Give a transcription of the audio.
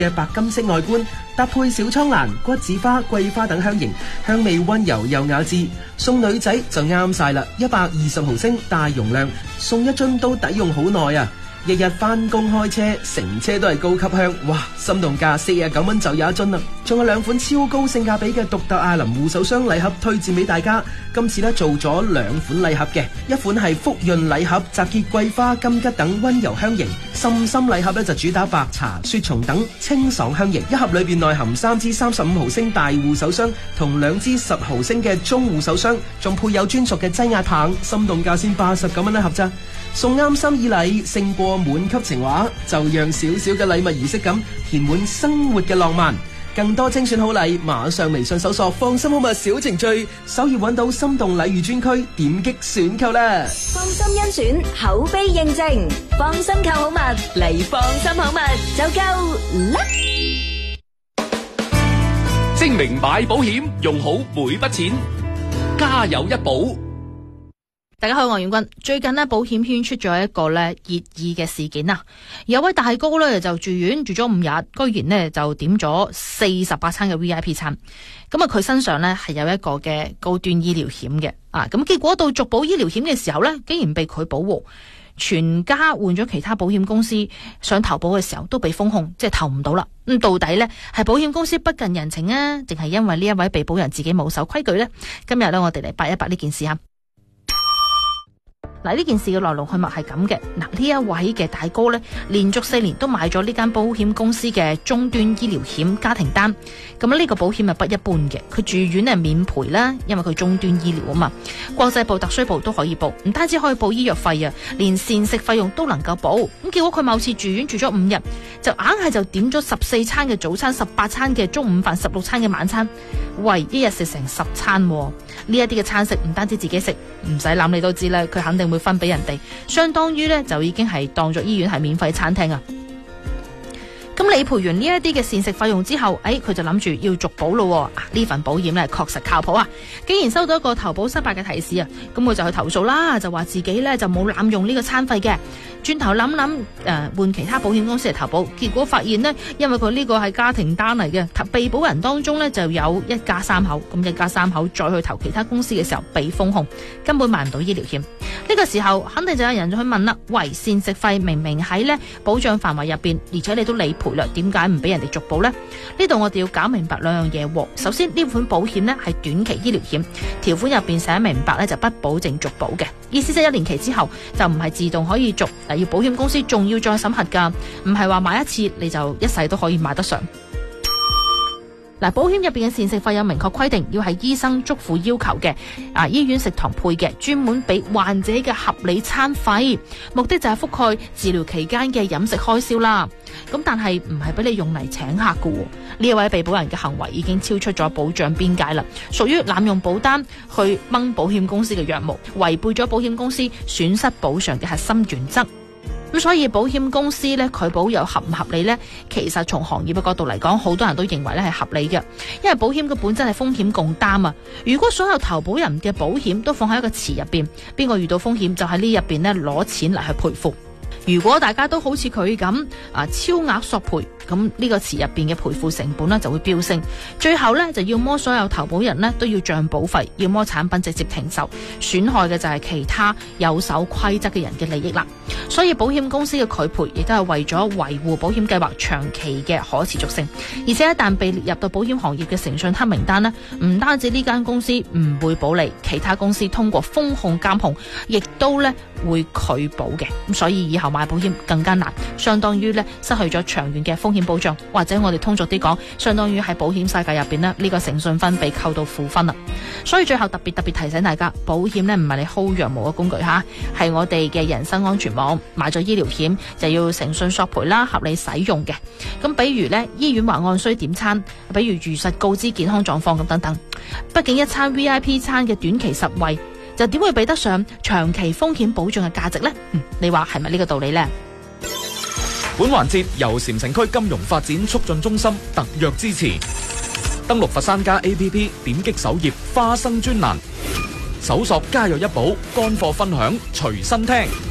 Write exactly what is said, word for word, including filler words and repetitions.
嘅白金色外觀，搭配小蒼蘭、骨子花、桂花等香型，香味溫柔又雅致。送女仔就啱晒啦，一百二十毫升大容量，送一樽都抵用好耐啊！日日返工開車，成車都係高級香，哇！心動價四十九蚊就有一樽啦，仲有兩款超高性價比嘅獨特艾琳護手霜禮盒推薦俾大家。今次咧做咗兩款禮盒嘅，一款係福潤禮盒，集結桂花、金桔等溫柔香型；滲心禮盒咧就主打白茶、雪松等清爽香型。一盒裏邊內含三支三十五毫升大護手霜同兩支十毫升嘅中護手霜，仲配有專屬嘅擠壓棒，心動價先八十九蚊一盒咋。送啱心意禮勝過滿級情話，就讓少少嘅禮物儀式感填滿生活嘅浪漫。更多精選好禮，馬上微信搜索放心好物小程序，首頁揾到心動禮遇專區，點擊選購啦。 放心甄選，口碑認證，放心購好物嚟放心好物就夠啦。 精明買保險，用好每筆錢，家有一保。 大家好，我係阮君。最近呢，保險圈出咗一個咧熱議嘅事件啊！有位大哥咧就住院住咗五日，居然呢就點咗四十八餐嘅 V I P 餐。咁啊，佢身上呢係有一個嘅高端醫療險嘅啊！咁結果到續保醫療險嘅時候呢，竟然被拒保喎。全家換咗其他保險公司想投保嘅時候都被封控，即係投唔到啦。咁到底呢係保險公司不近人情啊，定係因為呢一位被保人自己冇守規矩呢？今日呢，我哋嚟八一八呢件事啊！嗱，呢件事嘅來龍去脈係咁嘅。嗱，呢一位嘅大哥呢，連續四年都買咗呢間保險公司嘅終端醫療險家庭單。咁呢個保險係不一般嘅，佢住院係免賠啦，因為佢終端醫療啊嘛。國際部、特需部都可以報，唔單止可以報醫藥費啊，連膳食費用都能夠報。咁結果佢某次住院住咗五日，就硬係就點咗十四餐嘅早餐、十八餐嘅中午飯、十六餐嘅晚餐，喂，一日食成十餐。呢一啲嘅餐食唔單止自己食，唔使諗你都知啦，佢肯定會分俾人哋，相當於咧就已經係當咗醫院係免費餐廳啊！咁理賠完呢一啲嘅膳食費用之後，誒佢就諗住要續保咯。啊，呢份保險咧確實靠譜啊！竟然收到一個投保失敗嘅提示啊！咁佢就去投訴啦，就話自己咧就冇濫用呢個餐費嘅。轉頭諗諗誒換其他保險公司嚟投保，結果發現呢，因為佢呢個係家庭單嚟嘅，被保人當中呢就有一家三口，咁一家三口再去投其他公司嘅時候被封控，根本買唔到醫療險。呢個時候肯定就有人去問啦，喂，膳食費明明喺呢保障範圍入邊，而且你都理賠啦，點解唔俾人哋續保呢？呢度我哋要搞明白兩樣嘢。首先呢款保險呢係短期醫療險，條款入邊寫明白呢就不保證續保嘅，意思即係一年期之後就唔係自動可以續，要保險公司仲要再審核噶，唔係話買一次你就一世都可以買得上。嗱，保險入邊嘅膳食費有明確規定，要係醫生囑咐要求嘅，啊，醫院食堂配嘅，專門俾患者嘅合理餐費，目的就係覆蓋治療期間嘅飲食開銷啦。咁但係唔係俾你用嚟請客噶。呢一位被保人嘅行為已經超出咗保障邊界啦，屬於濫用保單去掹保險公司嘅羊毛，違背咗保險公司損失補償嘅核心原則。咁所以保險公司咧拒保又合唔合理呢？其實從行業嘅角度嚟講，好多人都認為咧係合理嘅，因為保險嘅本質係風險共擔啊。如果所有投保人嘅保險都放喺一個池入邊，邊個遇到風險就喺呢入邊咧攞錢嚟去賠付。如果大家都好似佢咁啊超額索賠，咁呢個池入邊嘅賠付成本呢就會飆升，最後呢，就要麼所有投保人呢都要漲保費，要麼產品直接停售，損害嘅就係其他有守規則嘅人嘅利益啦。所以保險公司嘅拒賠亦都係為咗維護保險計劃長期嘅可持續性，而且一旦被列入到保險行業嘅誠信黑名單呢，唔單止呢間公司唔會保利，其他公司通過風控監控亦都呢會拒保嘅。咁所以以後買保險更加難，相當於呢失去咗長遠嘅風險保障，或者我哋通俗啲講，相當於喺保險世界入邊呢，呢個誠信分被扣到負分啦。所以最後特別特別提醒大家，保險呢唔係你薅羊毛嘅工具吓，係我哋嘅人身安全網。買咗醫療險就要誠信索賠啦，合理使用嘅。咁比如呢，醫院還按需點餐，比如如實告知健康狀況咁等等。畢竟一餐 V I P 餐嘅短期實惠，就點會比得上長期風險保障嘅價值呢？嗯，你話係咪呢個道理呢？ 本環節由禪城區金融發展促進中心特約支持。登錄佛山家 A P P， 點擊首頁花生專欄，搜索家有一寶，乾貨分享隨身聽。